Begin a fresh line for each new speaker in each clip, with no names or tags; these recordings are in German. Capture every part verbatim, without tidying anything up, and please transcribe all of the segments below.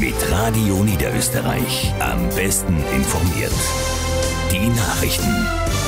Mit Radio Niederösterreich. Am besten informiert. Die Nachrichten.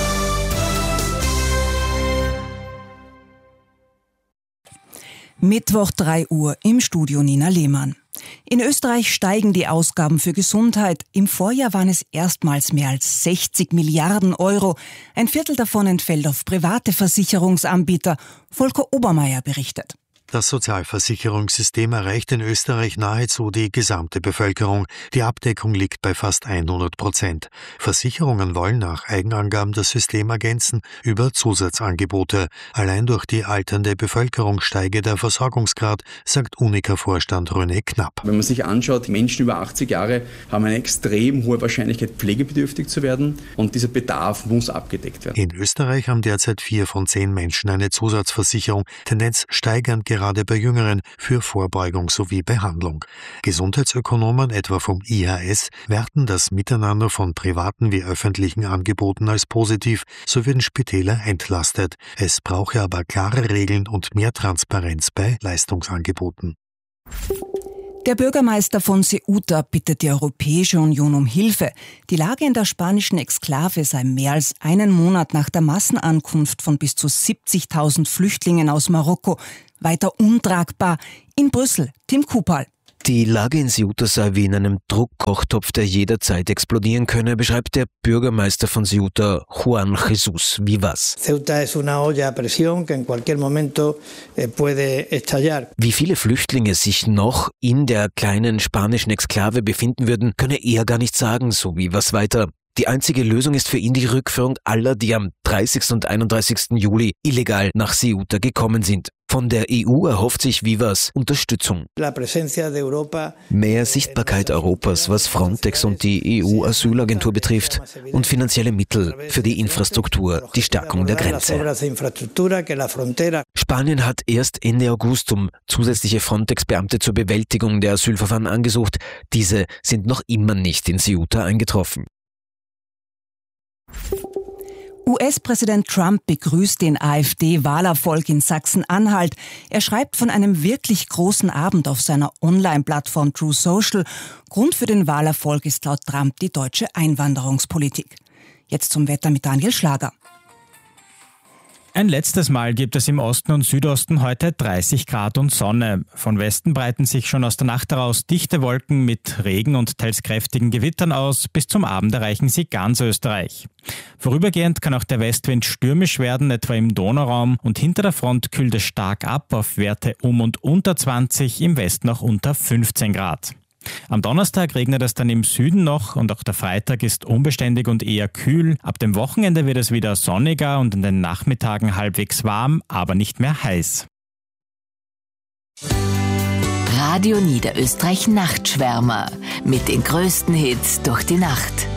Mittwoch drei Uhr im Studio Nina Lehmann. In Österreich steigen die Ausgaben für Gesundheit. Im Vorjahr waren es erstmals mehr als sechzig Milliarden Euro. Ein Viertel davon entfällt auf private Versicherungsanbieter. Volker Obermeier berichtet.
Das Sozialversicherungssystem erreicht in Österreich nahezu die gesamte Bevölkerung. Die Abdeckung liegt bei fast hundert Prozent. Versicherungen wollen nach Eigenangaben das System ergänzen über Zusatzangebote. Allein durch die alternde Bevölkerung steige der Versorgungsgrad, sagt Unica-Vorstand René Knapp.
Wenn man sich anschaut, Menschen über achtzig Jahre haben eine extrem hohe Wahrscheinlichkeit, pflegebedürftig zu werden, und dieser Bedarf muss abgedeckt werden.
In Österreich haben derzeit vier von zehn Menschen eine Zusatzversicherung, Tendenz steigend gerade bei Jüngeren, für Vorbeugung sowie Behandlung. Gesundheitsökonomen, etwa vom I H S, werten das Miteinander von privaten wie öffentlichen Angeboten als positiv, so würden Spitäler entlastet. Es brauche aber klare Regeln und mehr Transparenz bei Leistungsangeboten.
Der Bürgermeister von Ceuta bittet die Europäische Union um Hilfe. Die Lage in der spanischen Exklave sei mehr als einen Monat nach der Massenankunft von bis zu siebzigtausend Flüchtlingen aus Marokko weiter untragbar. In Brüssel, Tim Kupal.
Die Lage in Ceuta sei wie in einem Druckkochtopf, der jederzeit explodieren könne, beschreibt der Bürgermeister von Ceuta, Juan Jesús Vivas.
Ceuta es una olla a presión que en cualquier momento puede estallar.
Wie viele Flüchtlinge sich noch in der kleinen spanischen Exklave befinden würden, könne er gar nicht sagen, so Vivas weiter. Die einzige Lösung ist für ihn die Rückführung aller, die am dreißigsten und einunddreißigsten Juli illegal nach Ceuta gekommen sind. Von der E U erhofft sich Vivas Unterstützung. Mehr Sichtbarkeit Europas, was Frontex und die E U-Asylagentur betrifft, und finanzielle Mittel für die Infrastruktur, die Stärkung der Grenze. Spanien hat erst Ende August um zusätzliche Frontex-Beamte zur Bewältigung der Asylverfahren angesucht. Diese sind noch immer nicht in Ceuta eingetroffen.
U S-Präsident Trump begrüßt den AfD-Wahlerfolg in Sachsen-Anhalt. Er schreibt von einem wirklich großen Abend auf seiner Online-Plattform True Social. Grund für den Wahlerfolg ist laut Trump die deutsche Einwanderungspolitik. Jetzt zum Wetter mit Daniel Schlager.
Ein letztes Mal gibt es im Osten und Südosten heute dreißig Grad und Sonne. Von Westen breiten sich schon aus der Nacht heraus dichte Wolken mit Regen und teils kräftigen Gewittern aus. Bis zum Abend erreichen sie ganz Österreich. Vorübergehend kann auch der Westwind stürmisch werden, etwa im Donauraum. Und hinter der Front kühlt es stark ab auf Werte um und unter zwanzig, im Westen auch unter fünfzehn Grad. Am Donnerstag regnet es dann im Süden noch und auch der Freitag ist unbeständig und eher kühl. Ab dem Wochenende wird es wieder sonniger und in den Nachmittagen halbwegs warm, aber nicht mehr heiß.
Radio Niederösterreich Nachtschwärmer mit den größten Hits durch die Nacht.